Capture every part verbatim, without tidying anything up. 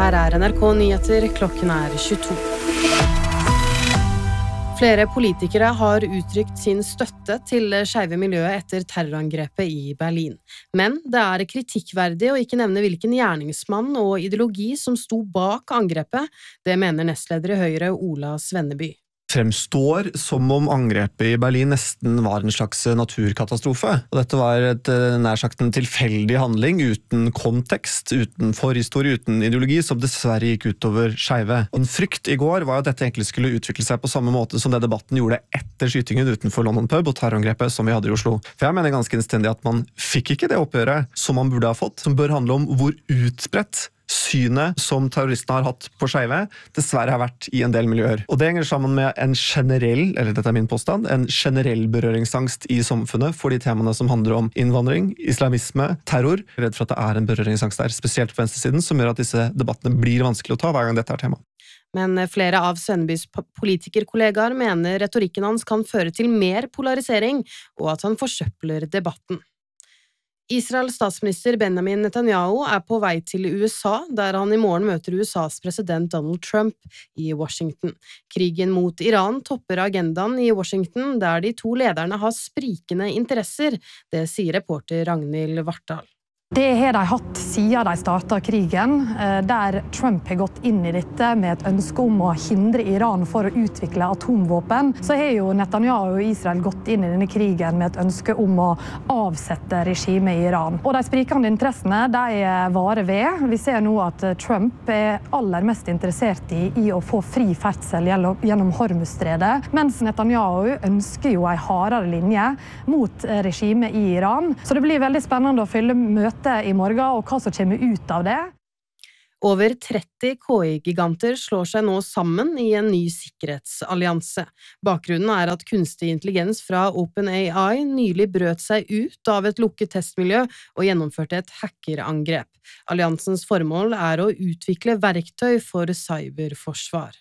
Her er N R K Nyheter, klokken er tjueto. Flere politikere har uttrykt sin støtte til skeive miljøet etter terrorangrepet i Berlin. Men det er kritikkverdig å ikke nevne hvilken gjerningsmann og ideologi som sto bak angrepet. Det mener nestleder i Høyre Ola Svenneby. Fremstår som om angrepet i Berlin nesten var en slags naturkatastrofe. Og dette var et nær sagt en tilfeldig handling uten kontekst, uten forhistorie, uten ideologi, som dessverre gikk utover skeive. En frykt i går var at dette egentlig skulle utvikle seg på samme måte som det debatten gjorde etter skytingen utenfor London Pub og terrorangrepet som vi hadde i Oslo. For jeg mener ganske innstendig at man fikk ikke det oppgjøret som man burde ha fått, som bør handle om hvor utbredt synet som terroristene har hatt på skeive dessverre har vært i en del miljøer. Og det henger sammen med en generell, eller dette er min påstand, en generell berøringsangst i samfunnet for de temaene som handler om innvandring, islamisme, terror. Jeg er redd for at det er en berøringsangst der, spesielt på venstresiden, som gjør at disse debattene blir vanskelig å ta hver gang dette er tema. Men flere av Svennebys politikerkollegaer mener retorikken hans kan føre til mer polarisering, og at han forsøpler debatten. Israels statsminister Benjamin Netanyahu er på vei til U S A, der han i morgen møter U S A's president Donald Trump i Washington. Krigen mot Iran topper agendaen i Washington, der de to lederne har sprikende interesser. Det sier reporter Ragnhild Vartdal. Det har de hatt siden de startet krigen, der Trump har gått inn i dette med et ønske om å hindre Iran for å utvikle atomvåpen. Så har jo Netanyahu og Israel gått inn i denne krigen med et ønske om å avsette regimet i Iran. Og de sprikende interessene, de varer ved. Vi ser nå at Trump er aller mest interessert i, i å få fri ferdsel gjennom Hormuzstredet, mens Netanyahu ønsker jo en hardere linje mot regimet i Iran. Så det blir veldig spennende å følge møtet i morgen, og hva som kommer ut av det. Over tretti K I-giganter slår seg nå sammen i en ny sikkerhetsallianse. Bakgrunnen er at kunstig intelligens fra OpenAI nylig brøt seg ut av et lukket testmiljø og gjennomførte et hackerangrep. Alliansens formål er å utvikle verktøy for cyberforsvar.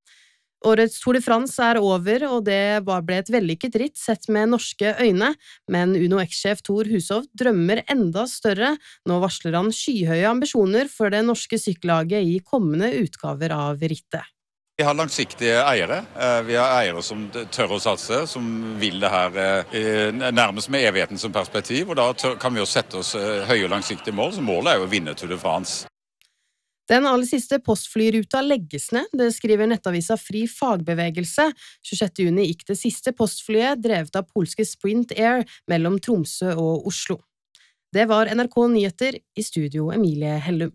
Årets Tour de France er over, og det ble et vellykket ritt sett med norske øyne, men Uno X-sjef Thor Hushovd drømmer enda større. Nå varsler han skyhøye ambisjoner for det norske sykellaget i kommende utgaver av rittet. Vi har langsiktige eiere. Vi har eiere som tør å satse, som vil det her nærmest med evigheten som perspektiv, og da kan vi jo sette oss høye og langsiktige mål, så målet er jo å vinne Tour de France. Den aller siste postflyruta legges ned, det skriver nettavisa Fri Fagbevegelse. tjuesjette juni gikk det siste postflyet, drevet av polske Sprint Air, mellom Tromsø og Oslo. Det var N R K Nyheter, i studio Emilie Hellum.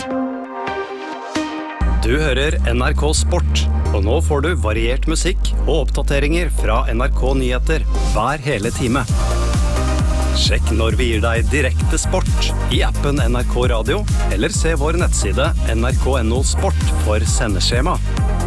Du hører N R K Sport, og nå får du variert musikk og oppdateringer fra N R K Nyheter hver hele time. Sjekk når vi gir deg direkte sport i appen N R K Radio, eller se vår nettside N R K punktum no sport for sendeskjema.